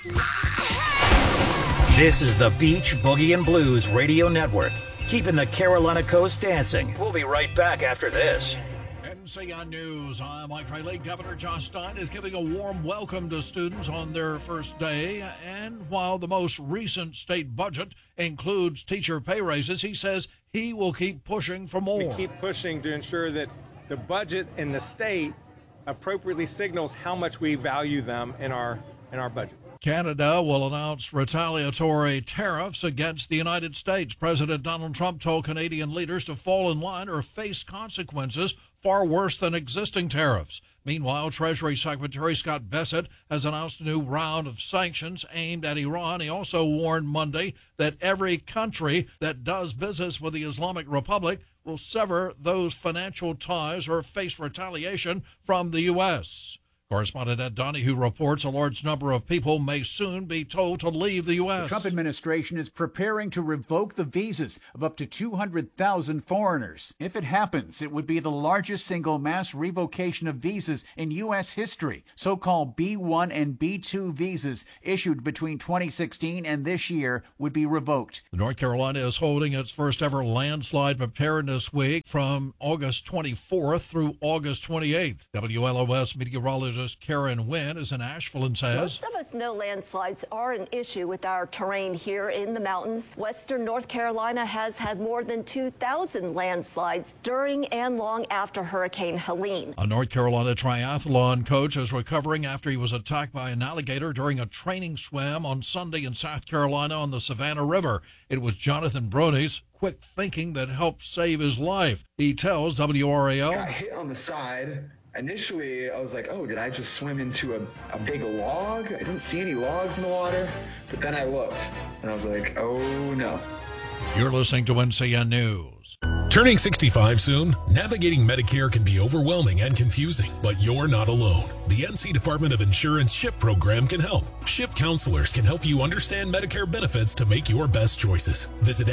This is the Beach Boogie and Blues Radio Network, keeping the Carolina coast dancing. We'll be right back after this. NCN News. I'm Mike Riley. Governor Josh Stein is giving a warm welcome to students on their first day. And while the most recent state budget includes teacher pay raises, he says he will keep pushing for more. We keep pushing to ensure that the budget in the state appropriately signals how much we value them in our budget. Canada will announce retaliatory tariffs against the United States. President Donald Trump told Canadian leaders to fall in line or face consequences far worse than existing tariffs. Meanwhile, Treasury Secretary Scott Bessent has announced a new round of sanctions aimed at Iran. He also warned Monday that every country that does business with the Islamic Republic will sever those financial ties or face retaliation from the U.S. Correspondent Ed Donahue reports a large number of people may soon be told to leave the U.S. The Trump administration is preparing to revoke the visas of up to 200,000 foreigners. If it happens, it would be the largest single mass revocation of visas in U.S. history. So-called B-1 and B-2 visas issued between 2016 and this year would be revoked. North Carolina is holding its first ever landslide preparedness week from August 24th through August 28th. WLOS meteorologist Karen Wynn is in Asheville and says, most of us know landslides are an issue with our terrain here in the mountains. Western North Carolina has had more than 2,000 landslides during and long after Hurricane Helene. A North Carolina triathlon coach is recovering after he was attacked by an alligator during a training swim on Sunday in South Carolina on the Savannah River. It was Jonathan Brody's quick thinking that helped save his life. He tells WRAL, got hit on the side. Initially, I was like, oh, did I just swim into a big log? I didn't see any logs in the water. But then I looked, and I was like, oh, no. You're listening to NCN News. Turning 65 soon, navigating Medicare can be overwhelming and confusing, but you're not alone. The NC Department of Insurance SHIP program can help. SHIP counselors can help you understand Medicare benefits to make your best choices. Visit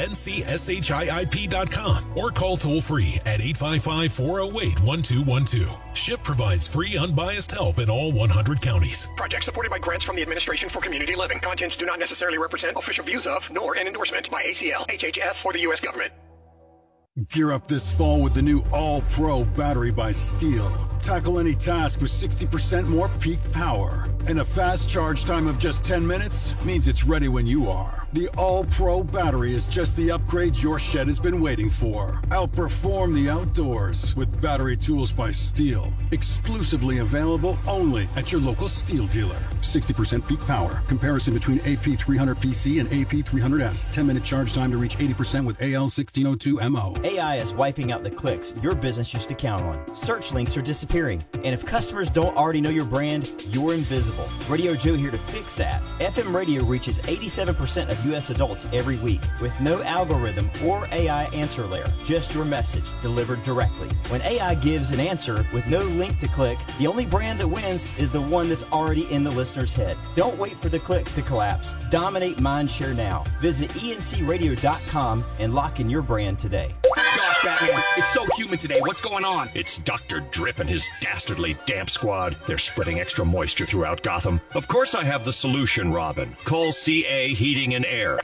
ncship.com or call toll-free at 855-408-1212. SHIP provides free, unbiased help in all 100 counties. Project supported by grants from the Administration for Community Living. Contents do not necessarily represent official views of, nor an endorsement by ACL, HHS, or the U.S. government. Gear up this fall with the new All-Pro battery by Steel. Tackle any task with 60% more peak power. And a fast charge time of just 10 minutes means it's ready when you are. The All-Pro battery is just the upgrade your shed has been waiting for. Outperform the outdoors with battery tools by Steel. Exclusively available only at your local Steel dealer. 60% peak power. Comparison between AP300PC and AP300S. 10-minute charge time to reach 80% with AL1602MO. AI is wiping out the clicks your business used to count on. Search links are disappearing. And if customers don't already know your brand, you're invisible. Radio Joe here to fix that. FM radio reaches 87% of U.S. adults every week with no algorithm or AI answer layer. Just your message delivered directly. When AI gives an answer with no link to click, the only brand that wins is the one that's already in the listener's head. Don't wait for the clicks to collapse. Dominate mindshare now. Visit encradio.com and lock in your brand today. Gosh, Batman, it's so humid today. What's going on? It's Dr. Drip and his dastardly damp squad. They're spreading extra moisture throughout Gotham. Of course I have the solution, Robin. Call CA Heating and Air.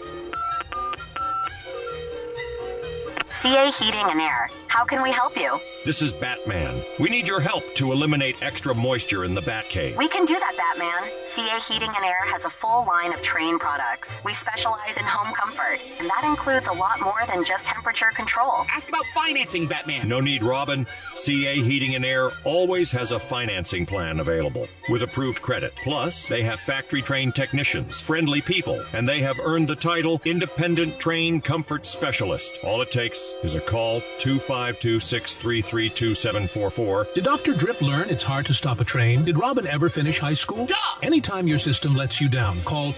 CA Heating and Air. How can we help you? This is Batman. We need your help to eliminate extra moisture in the Batcave. We can do that, Batman. CA Heating and Air has a full line of Trane products. We specialize in home comfort, and that includes a lot more than just temperature control. Ask about financing, Batman. No need, Robin. CA Heating and Air always has a financing plan available with approved credit. Plus, they have factory-trained technicians, friendly people, and they have earned the title Independent Trane Comfort Specialist. All it takes is a call, 252-633-2744. Did Dr. Drip learn it's hard to stop a train? Did Robin ever finish high school? Duh! Anytime your system lets you down, call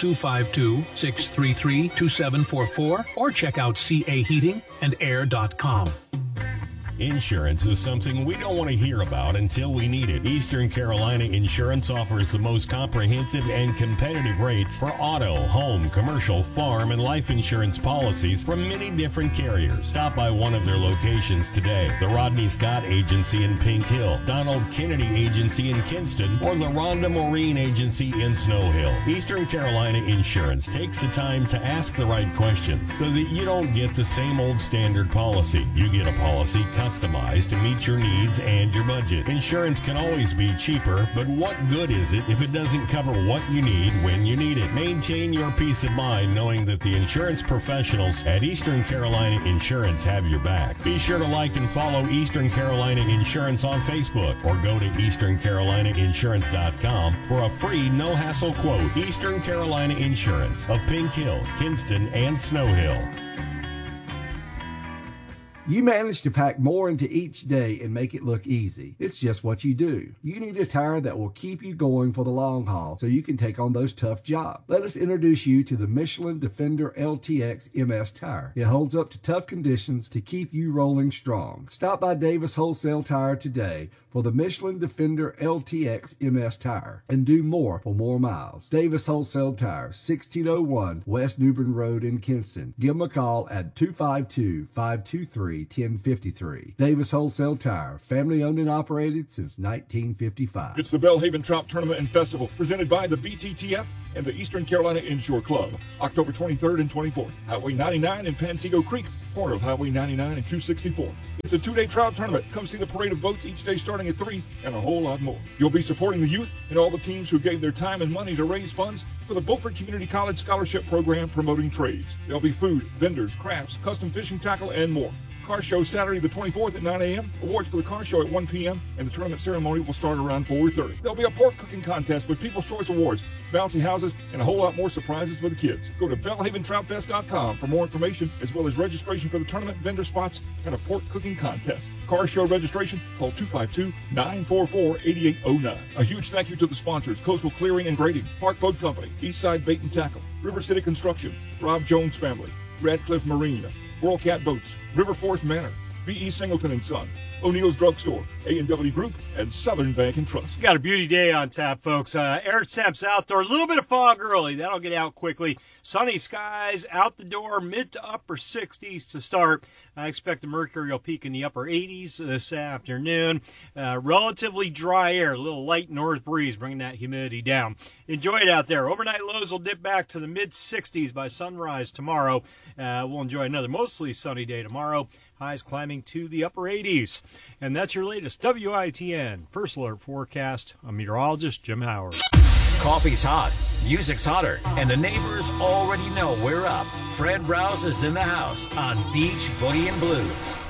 252-633-2744 or check out caheatingandair.com. Insurance is something we don't want to hear about until we need it. Eastern Carolina Insurance offers the most comprehensive and competitive rates for auto, home, commercial, farm, and life insurance policies from many different carriers. Stop by one of their locations today. The Rodney Scott Agency in Pink Hill, Donald Kennedy Agency in Kinston, or the Rhonda Maureen Agency in Snow Hill. Eastern Carolina Insurance takes the time to ask the right questions so that you don't get the same old standard policy. You get a policy customized to meet your needs and your budget. Insurance can always be cheaper, but what good is it if it doesn't cover what you need when you need it? Maintain your peace of mind knowing that the insurance professionals at Eastern Carolina Insurance have your back. Be sure to like and follow Eastern Carolina Insurance on Facebook or go to easterncarolinainsurance.com for a free no-hassle quote. Eastern Carolina Insurance of Pink Hill, Kinston, and Snow Hill. You manage to pack more into each day and make it look easy. It's just what you do. You need a tire that will keep you going for the long haul so you can take on those tough jobs. Let us introduce you to the Michelin Defender LTX MS tire. It holds up to tough conditions to keep you rolling strong. Stop by Davis Wholesale Tire today for the Michelin Defender LTX MS tire and do more for more miles. Davis Wholesale Tire, 1601 West New Bern Road in Kinston. Give them a call at 252-523-1053. Davis Wholesale Tire, family owned and operated since 1955. It's the Belhaven Trout Tournament and Festival presented by the BTTF and the Eastern Carolina Inshore Club, October 23rd and 24th. Highway 99 in Pantego Creek, corner of Highway 99 and 264. It's a two-day trout tournament. Come see the parade of boats each day starting at 3 and a whole lot more. You'll be supporting the youth and all the teams who gave their time and money to raise funds for the Beaufort Community College Scholarship Program promoting trades. There'll be food, vendors, crafts, custom fishing tackle, and more. Car show Saturday the 24th at 9 a.m. Awards for the car show at 1 p.m. and the tournament ceremony will start around 4:30. There'll be a pork cooking contest with People's Choice Awards, bouncy houses, and a whole lot more surprises for the kids. Go to BellhavenTroutFest.com for more information as well as registration for the tournament, vendor spots, and a pork cooking contest. Car show registration, call 252-944-8809. A huge thank you to the sponsors, Coastal Clearing and Grading, Park Boat Company, Eastside Bait and Tackle, River City Construction, Rob Jones Family, Radcliffe Marine, Whirlcat Boats, River Forest Manor, B.E. Singleton and Son, O'Neill's Drugstore, A&W Group, and Southern Bank and Trust. Got a beauty day on tap, folks. Air temps outdoor, a little bit of fog early. That'll get out quickly. Sunny skies out the door, mid to upper 60s to start. I expect the mercury will peak in the upper 80s this afternoon. Relatively dry air, a little light north breeze, bringing that humidity down. Enjoy it out there. Overnight lows will dip back to the mid 60s by sunrise tomorrow. We'll enjoy another mostly sunny day tomorrow. Highs climbing to the upper 80s. And that's your latest WITN First Alert forecast. I'm meteorologist Jim Howard. Coffee's hot, music's hotter, and the neighbors already know we're up. Fred Rouse is in the house on Beach Boogie and Blues.